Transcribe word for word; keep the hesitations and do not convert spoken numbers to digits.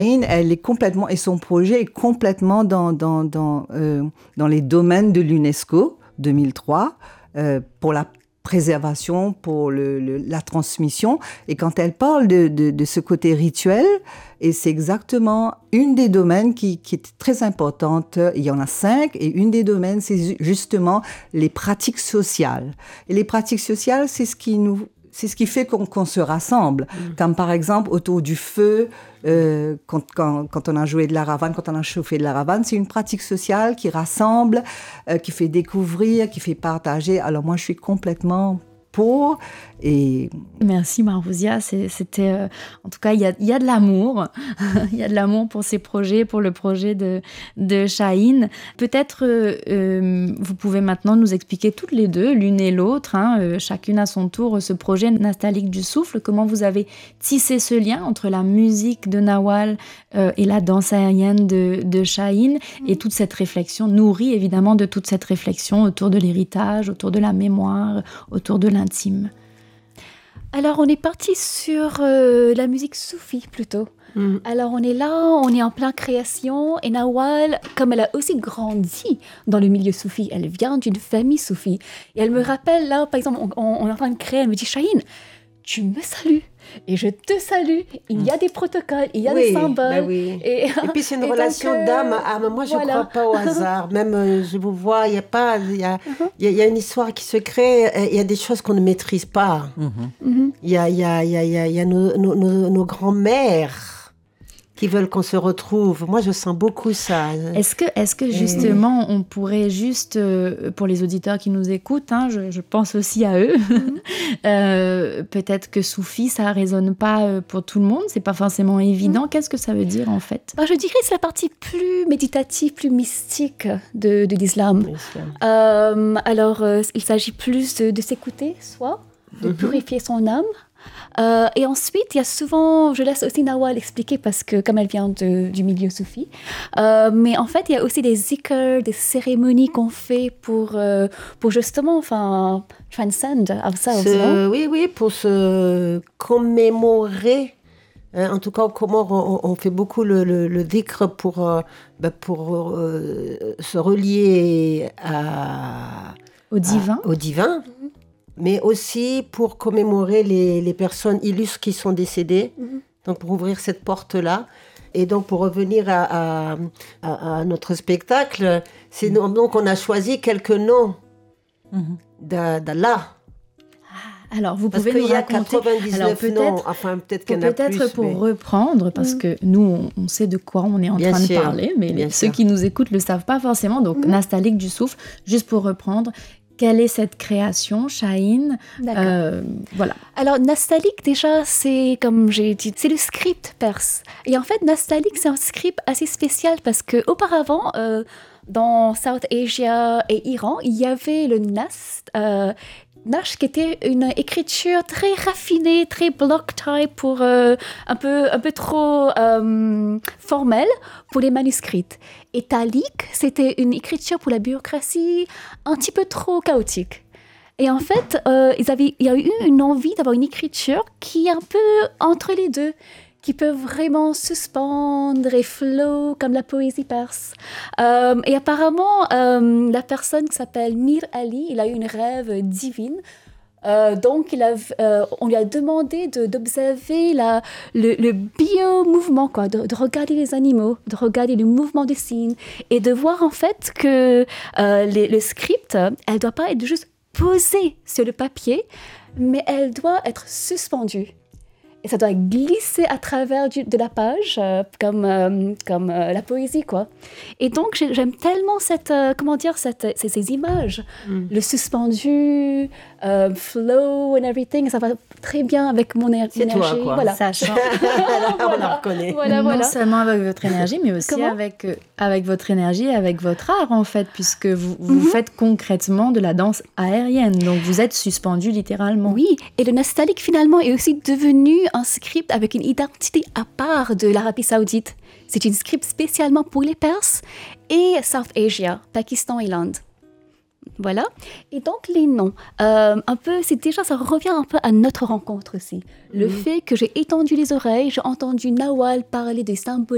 Elle est complètement, et son projet est complètement dans, dans, dans, euh, dans les domaines de l'UNESCO deux mille trois euh, pour la préservation, pour le, le, la transmission. Et quand elle parle de, de, de ce côté rituel, et c'est exactement une des domaines qui, qui est très importante. Il y en a cinq, et une des domaines, c'est justement les pratiques sociales. Et les pratiques sociales, c'est ce qui nous... C'est ce qui fait qu'on, qu'on se rassemble. Mmh. Comme par exemple, autour du feu, euh, quand, quand, quand on a joué de la ravane, quand on a chauffé de la ravane, c'est une pratique sociale qui rassemble, euh, qui fait découvrir, qui fait partager. Alors moi, je suis complètement pour. Et... Merci Marousia, c'est, c'était euh, en tout cas il y a, y a de l'amour, il y a de l'amour pour ces projets, pour le projet de, de Chahine. Peut-être euh, euh, vous pouvez maintenant nous expliquer toutes les deux, l'une et l'autre, hein, euh, chacune à son tour, ce projet Nastaliq du souffle, comment vous avez tissé ce lien entre la musique de Nawal euh, et la danse aérienne de, de Chahine, mmh. et toute cette réflexion nourrie évidemment de toute cette réflexion autour de l'héritage, autour de la mémoire, autour de l'intime. Alors, on est parti sur euh, la musique soufie, plutôt. Mm. Alors, on est là, on est en pleine création. Et Nawal, comme elle a aussi grandi dans le milieu soufi, elle vient d'une famille soufie. Et elle me rappelle, là, par exemple, on, on, on est en train de créer, elle me dit, Chahine, tu me salues. Et je te salue. Il y a des protocoles, il y a oui, des symboles. Bah oui. et, et puis c'est une relation donc, d'âme. Ah, mais moi, je ne voilà. crois pas au hasard. Même, euh, je vous vois, il y a pas, il y a, uh-huh. il y a, il y a une histoire qui se crée. Il y a des choses qu'on ne maîtrise pas. Uh-huh. Uh-huh. Il y a, il y a, il y a, il y a, il y a nos, nos, nos, nos grands-mères qui veulent qu'on se retrouve. Moi, je sens beaucoup ça. Est-ce que, est-ce que justement, on pourrait juste, euh, pour les auditeurs qui nous écoutent, hein, je, je pense aussi à eux, mm-hmm. euh, peut-être que soufi, ça ne résonne pas pour tout le monde, ce n'est pas forcément évident. Mm-hmm. Qu'est-ce que ça veut dire, en fait ? bah, Je dirais que c'est la partie plus méditative, plus mystique de, de l'islam. Euh, alors, euh, il s'agit plus de, de s'écouter, soi, de mm-hmm. purifier son âme. Euh, et ensuite, il y a souvent, je laisse aussi Nawal expliquer parce que comme elle vient de, du milieu soufi, euh, mais en fait, il y a aussi des zikrs, des cérémonies qu'on fait pour, euh, pour justement, enfin, transcend ourselves. Ce, oui, oui, pour se commémorer. Hein, en tout cas, au Comores, on, on fait beaucoup le, le, le dhikr pour, euh, bah, pour euh, se relier à, au divin. À, au divin. Mm-hmm. Mais aussi pour commémorer les, les personnes illustres qui sont décédées, mmh. donc pour ouvrir cette porte-là. Et donc pour revenir à, à, à, à notre spectacle, c'est mmh. donc on a choisi quelques noms mmh. d'Allah. Ah, alors vous parce pouvez nous raconter. Parce qu'il y a quatre-vingt-dix-neuf noms, enfin peut-être qu'il y en a peut-être plus. pour mais... reprendre, parce mmh. que nous on, on sait de quoi on est en Bien train sûr. de parler, mais les, ceux qui nous écoutent ne le savent pas forcément. Donc mmh. Nastaliq du souffle, juste pour reprendre. Quelle est cette création, Chahine ? euh, Voilà. Alors, Nastaliq, déjà, c'est, comme j'ai dit, c'est le script perse. Et en fait, Nastaliq, c'est un script assez spécial parce qu'auparavant, euh, dans South Asia et Iran, il y avait le Nast, euh, Nash, qui était une écriture très raffinée, très block type, pour euh, un peu, un peu trop euh, formelle pour les manuscrits. Et Taliq, c'était une écriture pour la bureaucratie un petit peu trop chaotique. Et en fait, euh, ils avaient, il y a eu une envie d'avoir une écriture qui est un peu entre les deux, qui peut vraiment suspendre et flow comme la poésie perse. Euh, et apparemment, euh, la personne qui s'appelle Mir Ali, il a eu une rêve divine. Euh, donc, il a, euh, on lui a demandé de, d'observer la, le, le bio-mouvement, quoi, de, de regarder les animaux, de regarder le mouvement des signes et de voir en fait que euh, les, le script, elle ne doit pas être juste posée sur le papier, mais elle doit être suspendue. Et ça doit glisser à travers du, de la page, euh, comme, euh, comme euh, la poésie, quoi. Et donc, j'aime tellement cette, euh, comment dire, cette, ces, ces images. Mm. Le suspendu, euh, flow and everything, ça va très bien avec mon énergie. C'est toi, quoi. Voilà. Ça change. On la reconnaît. Voilà, non voilà. seulement avec votre énergie, mais aussi avec, euh, avec votre énergie et avec votre art, en fait, puisque vous, vous mm-hmm. faites concrètement de la danse aérienne. Donc, vous êtes suspendu littéralement. Oui, et le Nastaliq, finalement, est aussi devenu un script avec une identité à part de l'Arabie Saoudite. C'est un script spécialement pour les Perses et South Asia, Pakistan et l'Inde. Voilà. Et donc, les noms. Euh, un peu, c'est déjà, ça revient un peu à notre rencontre aussi. Le mmh. fait que j'ai étendu les oreilles, j'ai entendu Nawal parler des symboles